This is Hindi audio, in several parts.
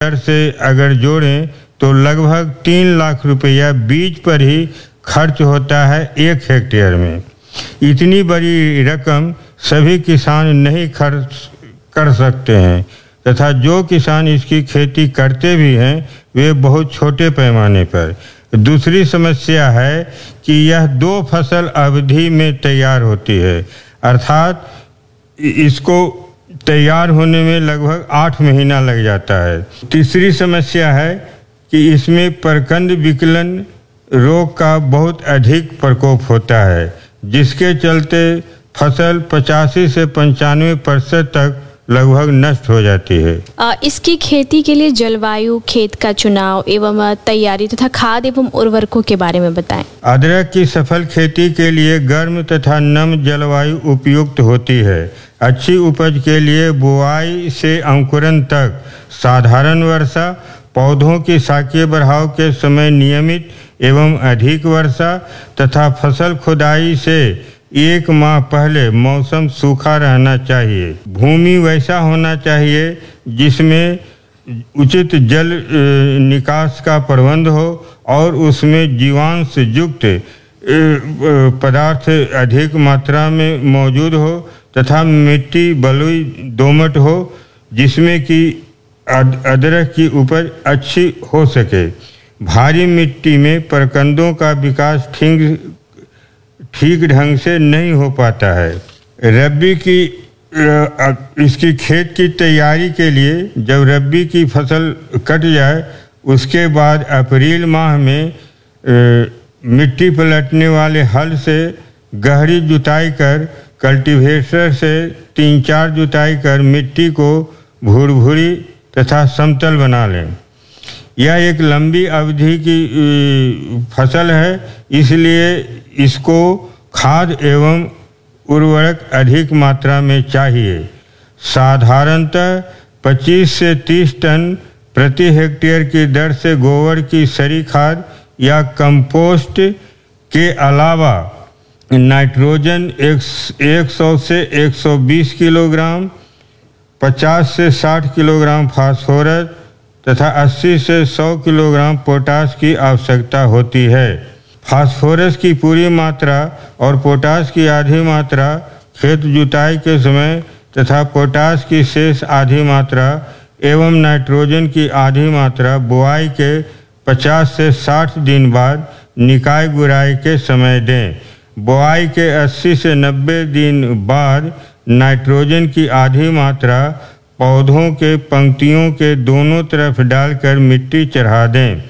दर से अगर जोड़ें तो लगभग 3 लाख रुपया बीज पर ही खर्च होता है 1 हेक्टेयर में। इतनी बड़ी रकम सभी किसान नहीं खर्च कर सकते हैं तथा जो किसान इसकी खेती करते भी हैं वे बहुत छोटे पैमाने पर। दूसरी समस्या है कि यह 2 फसल अवधि में तैयार होती है, अर्थात इसको तैयार होने में लगभग 8 महीना लग जाता है। तीसरी समस्या है कि इसमें प्रकंद विकलन रोग का बहुत अधिक प्रकोप होता है, जिसके चलते फसल 85 से 95% तक लगभग नष्ट हो जाती है। इसकी खेती के लिए जलवायु, खेत का चुनाव एवं तैयारी तथा खाद एवं उर्वरकों के बारे में बताएं। अदरक की सफल खेती के लिए गर्म तथा नम जलवायु उपयुक्त होती है। अच्छी उपज के लिए बुआई से अंकुरण तक साधारण वर्षा, पौधों की शाकीय बढ़ाव के समय नियमित एवं अधिक वर्षा तथा फसल खुदाई से 1 माह पहले मौसम सूखा रहना चाहिए। भूमि वैसा होना चाहिए जिसमें उचित जल निकास का प्रबंध हो और उसमें जीवांश युक्त पदार्थ अधिक मात्रा में मौजूद हो तथा मिट्टी बलुई दोमट हो, जिसमें कि अदरक की उपज अच्छी हो सके। भारी मिट्टी में प्रकंदों का विकास ठीक ढंग से नहीं हो पाता है। रबी की इसकी खेत की तैयारी के लिए जब रबी की फसल कट जाए उसके बाद अप्रैल माह में मिट्टी पलटने वाले हल से गहरी जुताई कर कल्टीवेटर से 3-4 जुताई कर मिट्टी को भुरभुरी तथा समतल बना लें। यह एक लंबी अवधि की फसल है, इसलिए इसको खाद एवं उर्वरक अधिक मात्रा में चाहिए। साधारणतः 25 से 30 टन प्रति हेक्टेयर की दर से गोबर की सरी खाद या कंपोस्ट के अलावा नाइट्रोजन 100 से 120 किलोग्राम, 50 से 60 किलोग्राम फास्फोरस तथा 80 से 100 किलोग्राम पोटाश की आवश्यकता होती है। फास्फोरस की पूरी मात्रा और पोटाश की आधी मात्रा खेत जुताई के समय तथा पोटाश की शेष आधी मात्रा एवं नाइट्रोजन की आधी मात्रा बुआई के 50 से 60 दिन बाद निकाय गुड़ाई के समय दें। बुआई के 80 से 90 दिन बाद नाइट्रोजन की आधी मात्रा पौधों के पंक्तियों के दोनों तरफ डालकर मिट्टी चढ़ा दें।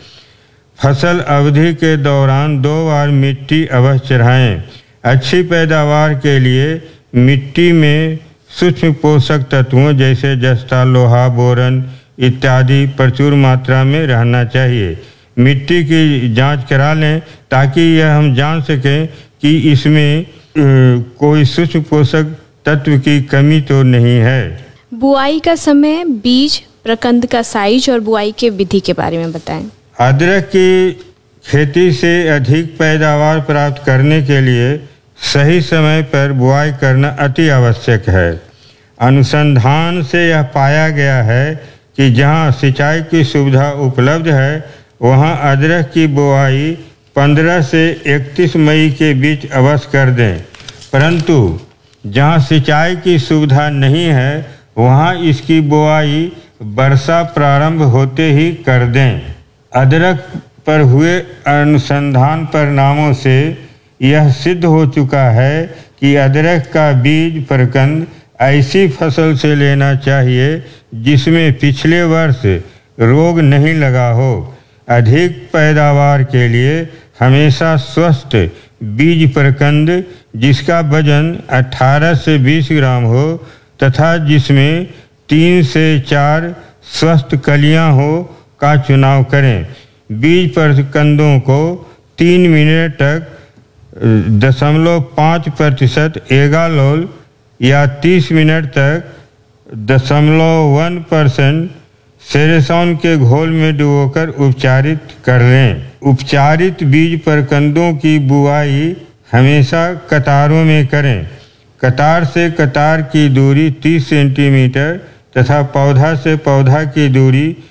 फसल अवधि के दौरान 2 बार मिट्टी अवश्य चढ़ाएं। अच्छी पैदावार के लिए मिट्टी में सूक्ष्म पोषक तत्वों जैसे जस्ता, लोहा, बोरन इत्यादि प्रचुर मात्रा में रहना चाहिए। मिट्टी की जांच करा लें ताकि यह हम जान सकें कि इसमें कोई सूक्ष्म पोषक तत्व की कमी तो नहीं है। बुआई का समय, बीज, प्रकंद का साइज और बुआई के विधि के बारे में बताएं। अदरक की खेती से अधिक पैदावार प्राप्त करने के लिए सही समय पर बुआई करना अति आवश्यक है। अनुसंधान से यह पाया गया है कि जहां सिंचाई की सुविधा उपलब्ध है वहां अदरक की बुआई 15 से 31 मई के बीच अवश्य कर दें, परंतु जहां सिंचाई की सुविधा नहीं है वहां इसकी बुआई वर्षा प्रारंभ होते ही कर दें। अदरक पर हुए अनुसंधान परिणामों से यह सिद्ध हो चुका है कि अदरक का बीज प्रकंद ऐसी फसल से लेना चाहिए जिसमें पिछले वर्ष रोग नहीं लगा हो। अधिक पैदावार के लिए हमेशा स्वस्थ बीज प्रकंद जिसका वजन 18 से 20 ग्राम हो तथा जिसमें 3 से 4 स्वस्थ कलियां हो का चुनाव करें। बीज प्रकंदों को 3 मिनट तक 0.5% एगालोल या 30 मिनट तक 0.1% सेरेसॉन के घोल में डुबोकर उपचारित कर लें। उपचारित बीज प्रकंदों की बुआई हमेशा कतारों में करें। कतार से कतार की दूरी 30 सेंटीमीटर तथा पौधा से पौधा की दूरी